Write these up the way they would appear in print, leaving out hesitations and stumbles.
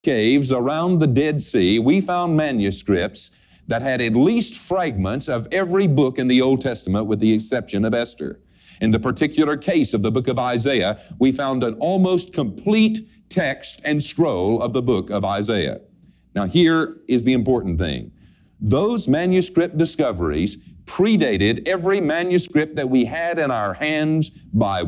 caves around the Dead Sea, we found manuscripts that had at least fragments of every book in the Old Testament with the exception of Esther. In the particular case of the book of Isaiah, we found an almost complete text and scroll of the book of Isaiah. Now here is the important thing. Those manuscript discoveries predated every manuscript that we had in our hands by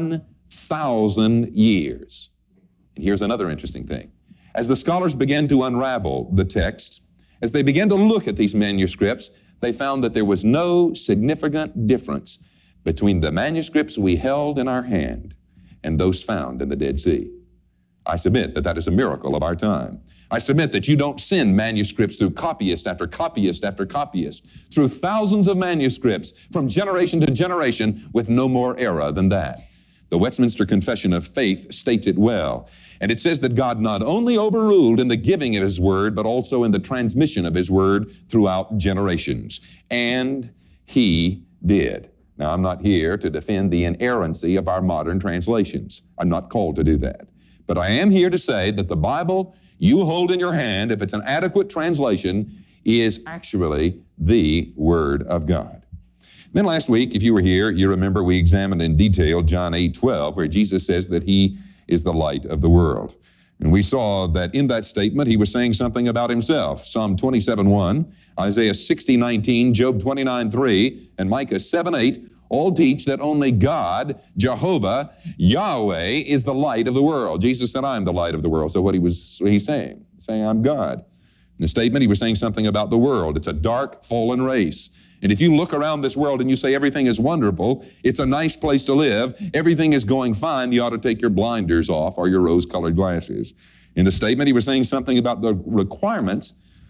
1,000 years. And here's another interesting thing. As the scholars began to unravel the texts, as they began to look at these manuscripts, they found that there was no significant difference between the manuscripts we held in our hand and those found in the Dead Sea. I submit that that is a miracle of our time. I submit that you don't send manuscripts through copyist after copyist after copyist, through thousands of manuscripts from generation to generation with no more error than that. The Westminster Confession of Faith states it well. And it says that God not only overruled in the giving of His Word, but also in the transmission of His Word throughout generations. And He did. Now, I'm not here to defend the inerrancy of our modern translations. I'm not called to do that. But I am here to say that the Bible you hold in your hand, if it's an adequate translation, is actually the Word of God. Then last week, if you were here, you remember we examined in detail John 8:12, where Jesus says that He is the light of the world. And we saw that in that statement, He was saying something about Himself. Psalm 27:1, Isaiah 60:19, Job 29:3, and Micah 7:8 all teach that only God, Jehovah, Yahweh, is the light of the world. Jesus said, I am the light of the world. So what He's saying? He's saying, I'm God. In the statement, He was saying something about the world. It's a dark, fallen race. And if you look around this world and you say everything is wonderful, it's a nice place to live, everything is going fine, you ought to take your blinders off or your rose-colored glasses. In the statement, He was saying something about the requirements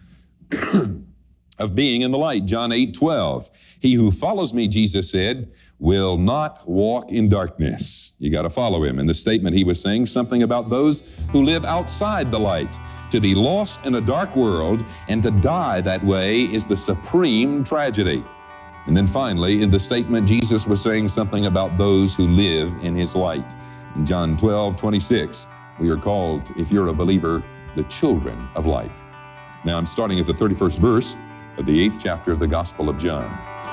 of being in the light. John 8:12. He who follows me, Jesus said, will not walk in darkness. You got to follow Him. In the statement, He was saying something about those who live outside the light. To be lost in a dark world and to die that way is the supreme tragedy. And then finally, in the statement, Jesus was saying something about those who live in His light. In John 12:26, we are called, if you're a believer, the children of light. Now I'm starting at the 31st verse of the 8th chapter of the Gospel of John.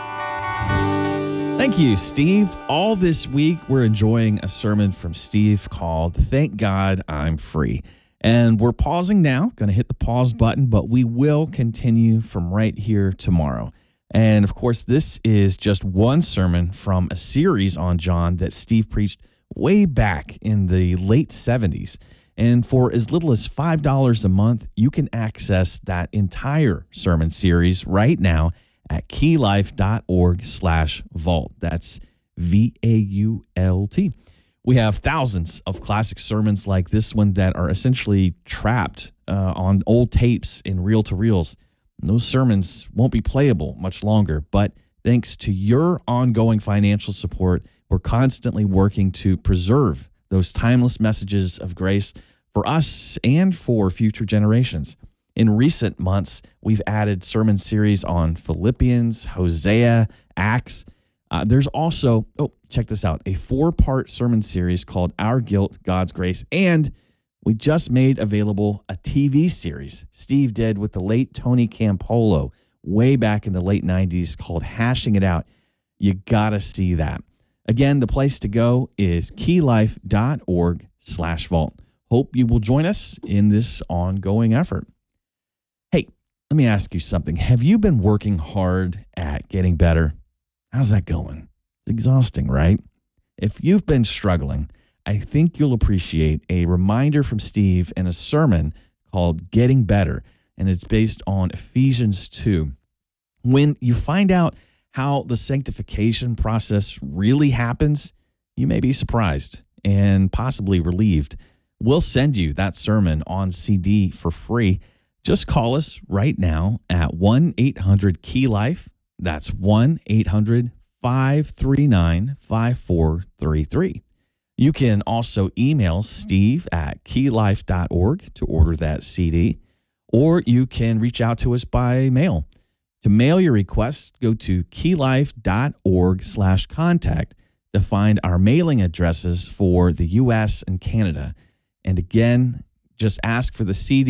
Thank you, Steve. All this week, we're enjoying a sermon from Steve called Thank God I'm Free. And we're pausing now, going to hit the pause button, but we will continue from right here tomorrow. And of course, this is just one sermon from a series on John that Steve preached way back in the late 70s. And for as little as $5 a month, you can access that entire sermon series right now at keylife.org/vault. That's VAULT. We have thousands of classic sermons like this one that are essentially trapped on old tapes in reel-to-reels. Those sermons won't be playable much longer, but thanks to your ongoing financial support, we're constantly working to preserve those timeless messages of grace for us and for future generations. In recent months, we've added sermon series on Philippians, Hosea, Acts. There's also, check this out, a 4-part sermon series called Our Guilt, God's Grace, and we just made available a TV series Steve did with the late Tony Campolo way back in the late 90s called Hashing It Out. You gotta see that. Again, the place to go is keylife.org/vault. Hope you will join us in this ongoing effort. Hey, let me ask you something. Have you been working hard at getting better? How's that going? It's exhausting, right? If you've been struggling, I think you'll appreciate a reminder from Steve in a sermon called Getting Better, and it's based on Ephesians 2. When you find out how the sanctification process really happens, you may be surprised and possibly relieved. We'll send you that sermon on CD for free. Just call us right now at 1-800-KEY-LIFE. That's 1-800-539-5433. You can also email Steve at keylife.org to order that CD, or you can reach out to us by mail. To mail your request, go to keylife.org/contact to find our mailing addresses for the U.S. and Canada. And again, just ask for the CD